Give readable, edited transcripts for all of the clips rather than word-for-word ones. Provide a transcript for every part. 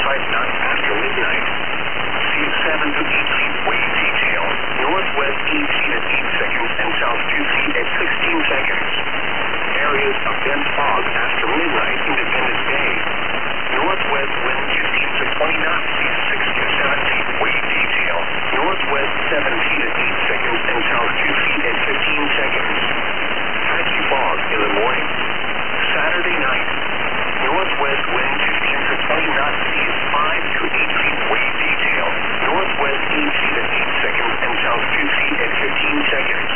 knots after midnight. Seas 7 to 8 feet wave detail. Northwest 8 feet at 8 seconds and south 2 feet at 16 seconds. Areas of dense fog after midnight, Independence Day. Northwest wind 15 to 20 knots, seas 6 to 7 feet wave detail. Northwest 7 feet at 8 seconds and south 2 feet at 15 seconds. Patchy fog in the morning. Saturday night. Northwest wind 15 to 20 knots, seas 5 to 8 feet wave detail. Northwest 8 feet at 8 seconds and south 2 feet at 15 seconds.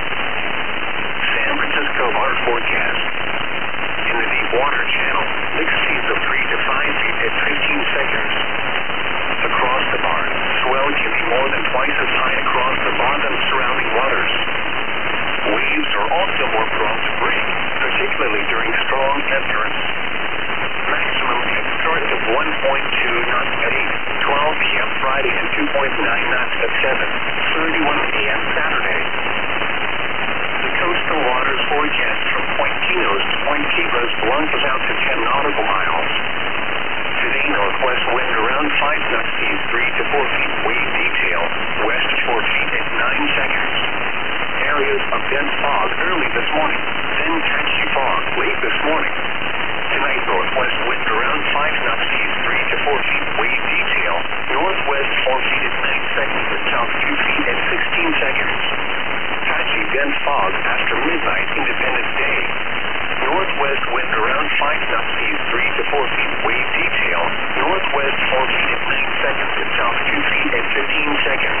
San Francisco bar forecast. In the deep water channel, mixed seas of 3 to 5 feet at 15 seconds. Across the bar, swell can be more than twice as high across the bar than surrounding waters. Waves are also more prone to break, particularly during strong ebb currents. Maximum ebb current of 1.2 knots at 8:12 p.m. Friday and 2.9 knots at 7:31 a.m. Saturday. The coastal waters forecast from Point Pinos to Point Cabras Blancas out to 10 nautical miles. Today, northwest wind around 5 knots, seas 3 to 4 feet wave detail, west 4 feet at 9 seconds. Areas of dense fog early this morning, then patchy fog late this morning. Tonight, northwest wind around 5 knots, seas 3 to 4 feet wave detail, northwest 4 feet at 9 seconds and south 2 feet at 16 seconds. Patchy dense fog after midnight, Independence Day. Northwest wind around 5 knots, seas 3 to 4 feet wave detail, northwest 4 feet at 9 seconds and south 2 feet at 15 seconds.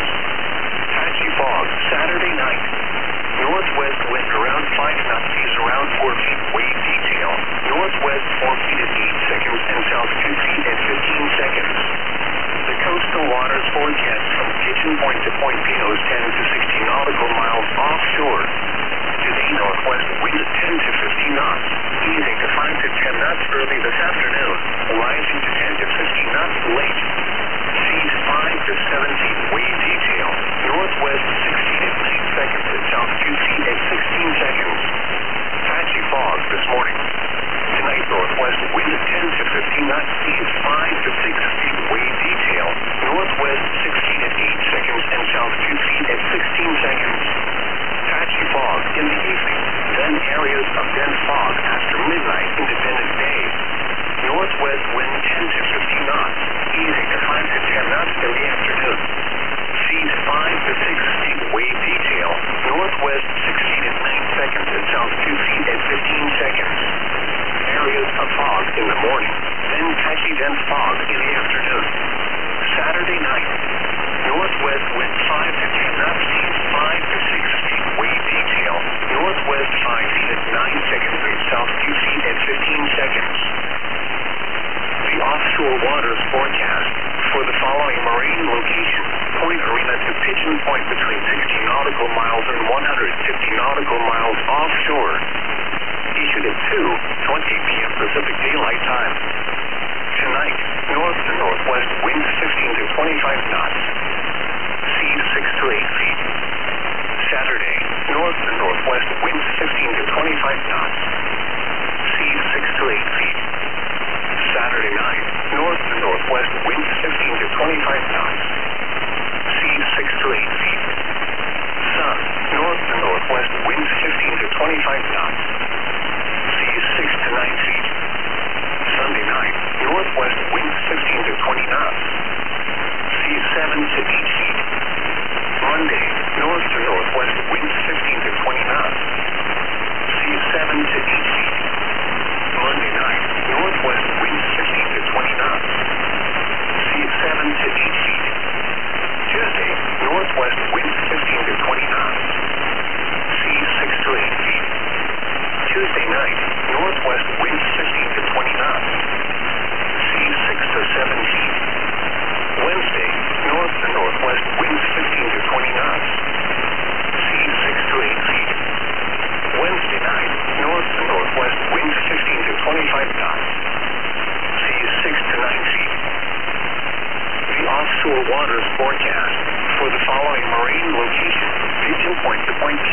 Patchy fog Saturday night. Northwest wind around 5 knots, seas around 4 feet wave detail, northwest 4 feet at 8 seconds and south 2 feet at 15 seconds. The coastal waters forecast from Kitchen Point to Point Pinos 10 to 60 nautical miles offshore. Today, northwest wind 10 to 15 knots, easing to 5 to 10 knots early this afternoon, rising to 10 to 15 knots late. Seas 5 to 7 feet wave detail, northwest 6 feet at 9 seconds and south 2 feet at 16 seconds. Patchy fog this morning. Tonight, northwest wind 10 to 15 knots, seas 5 to 6 feet wave detail, northwest 6 feet at 8 seconds and south 2 feet at 16 seconds. Patchy fog in the evening, then areas of dense fog after midnight, Independence Day. Northwest wind 10 to 15 knots, easing to 5 to 10 knots in the afternoon. Seas 5 to 6 feet wave detail, northwest 6 feet at 9 seconds and south 2 feet at 15 seconds. Areas of fog in the morning, then patchy dense fog in the afternoon. Saturday night. Northwest wind 5 to 10 knots, seas 5 to 6 feet wave detail, northwest 5 feet at 9 seconds and south 2 feet at 15 seconds. The offshore waters forecast for the following marine locations: Point Arena to Pigeon Point between 60 nautical miles and 150 nautical miles offshore. Issued at 2:20 p.m. Pacific Daylight Time. Tonight, north to northwest winds 15 to 25 knots.